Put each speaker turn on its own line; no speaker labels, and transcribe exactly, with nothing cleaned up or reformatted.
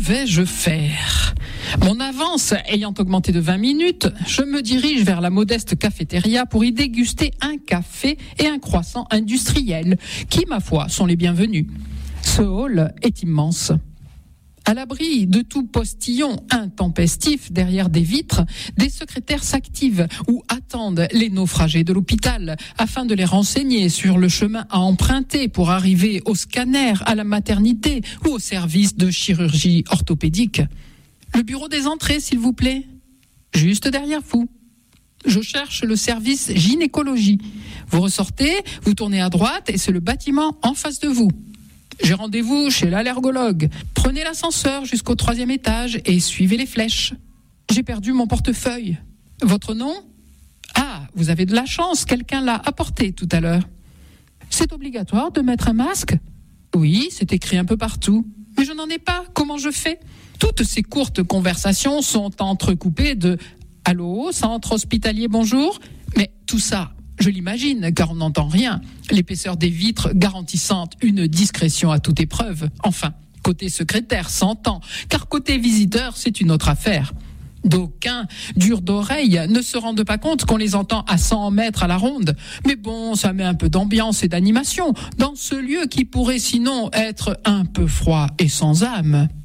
vais-je faire ? Mon avance ayant augmenté de vingt minutes, je me dirige vers la modeste cafétéria pour y déguster un café et un croissant industriel, qui, ma foi, sont les bienvenus. Ce hall est immense. À l'abri de tout postillon intempestif derrière des vitres, des secrétaires s'activent ou attendent les naufragés de l'hôpital afin de les renseigner sur le chemin à emprunter pour arriver au scanner, à la maternité ou au service de chirurgie orthopédique. Le bureau des entrées, s'il vous plaît. Juste derrière vous. Je cherche le service gynécologie. Vous ressortez, vous tournez à droite et c'est le bâtiment en face de vous. J'ai rendez-vous chez l'allergologue. Prenez l'ascenseur jusqu'au troisième étage et suivez les flèches. J'ai perdu mon portefeuille. Votre nom ? Ah, vous avez de la chance, quelqu'un l'a apporté tout à l'heure. C'est obligatoire de mettre un masque ? Oui, c'est écrit un peu partout. Mais je n'en ai pas, comment je fais ? Toutes ces courtes conversations sont entrecoupées de « Allô, centre hospitalier, bonjour ?» Mais tout ça, je l'imagine, car on n'entend rien. L'épaisseur des vitres garantissant une discrétion à toute épreuve. Enfin, côté secrétaire s'entend, car côté visiteur, c'est une autre affaire. D'aucuns, durs d'oreille, ne se rendent pas compte qu'on les entend à cent mètres à la ronde. Mais bon, ça met un peu d'ambiance et d'animation dans ce lieu qui pourrait sinon être un peu froid et sans âme.